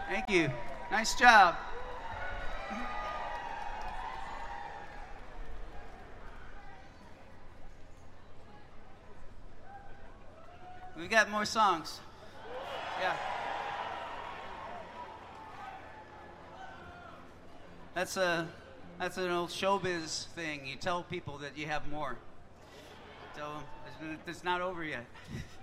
Thank you. Nice job. We got more songs. Yeah. That's an old showbiz thing. You tell people that you have more. Tell them it's not over yet.